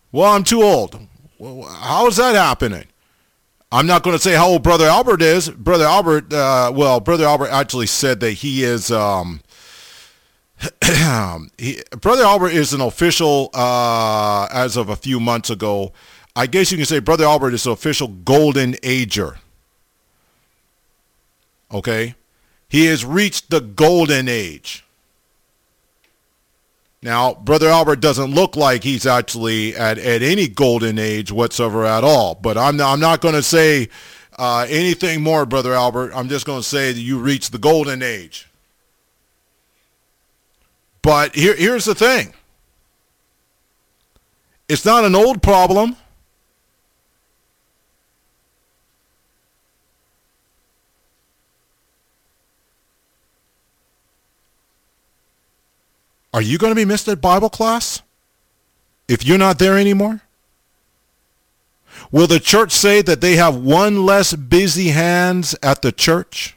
Well, I'm too old. Well, how is that happening? I'm not going to say how old Brother Albert is. Brother Albert actually said that he is, Brother Albert is an official, as of a few months ago. I guess you can say Brother Albert is an official golden ager. Okay? He has reached the golden age. Now, Brother Albert doesn't look like he's actually at any golden age whatsoever at all. But I'm not going to say anything more, Brother Albert. I'm just going to say that you reached the golden age. But here's the thing. It's not an old problem. Are you going to be missed at Bible class if you're not there anymore? Will the church say that they have one less busy hands at the church?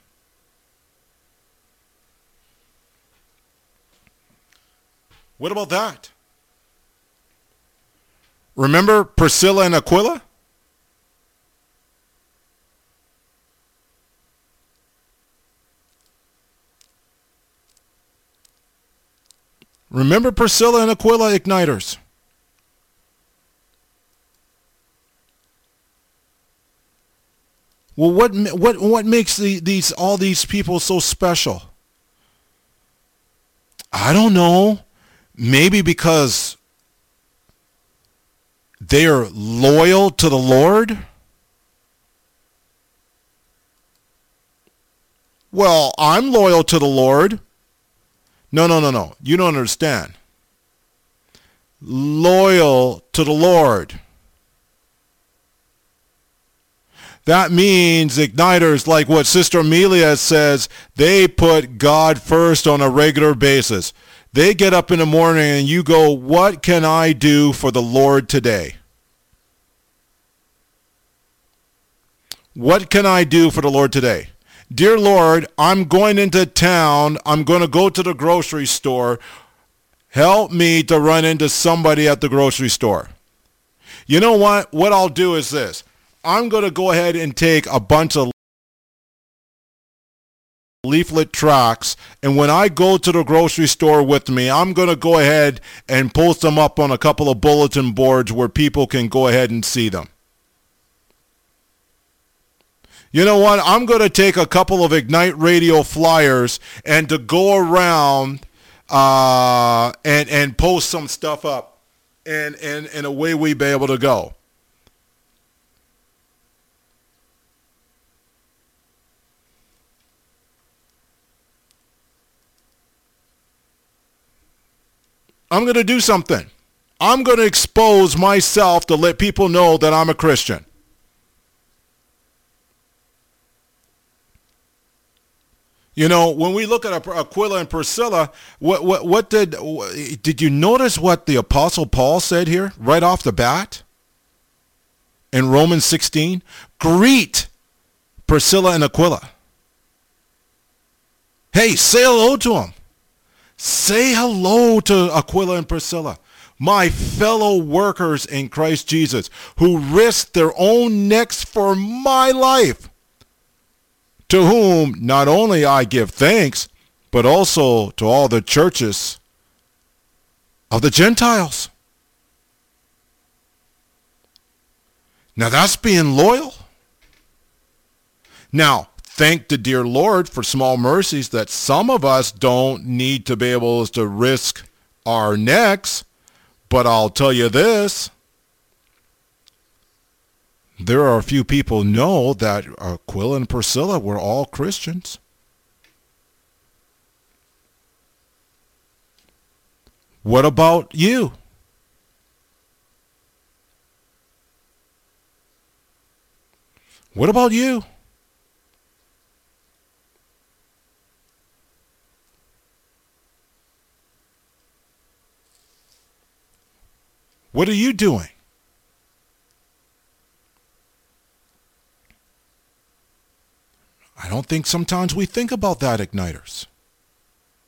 What about that? Remember Priscilla and Aquila? Remember Priscilla and Aquila, Igniters? Well, what makes all these people so special? I don't know. Maybe because they are loyal to the Lord? Well, I'm loyal to the Lord. No. You don't understand. Loyal to the Lord. That means Igniters, like what Sister Amelia says, they put God first on a regular basis. They get up in the morning and you go, what can I do for the Lord today? What can I do for the Lord today? Dear Lord, I'm going into town. I'm going to go to the grocery store. Help me to run into somebody at the grocery store. You know what? What I'll do is this. I'm going to go ahead and take a bunch of leaflet tracts, and when I go to the grocery store with me, I'm going to go ahead and post them up on a couple of bulletin boards where people can go ahead and see them. You know what? I'm going to take a couple of Ignite Radio flyers and to go around and post some stuff up, and away we be able to go. I'm going to do something. I'm going to expose myself to let people know that I'm a Christian. You know, when we look at Aquila and Priscilla, what did you notice what the Apostle Paul said here right off the bat? In Romans 16, greet Priscilla and Aquila. Hey, say hello to them. Say hello to Aquila and Priscilla, my fellow workers in Christ Jesus, who risked their own necks for my life, to whom not only I give thanks, but also to all the churches of the Gentiles. Now that's being loyal. Now, thank the dear Lord for small mercies that some of us don't need to be able to risk our necks. But I'll tell you this. There are a few people know that Aquila and Priscilla were all Christians. What about you? What about you? What are you doing? I don't think sometimes we think about that, Igniters.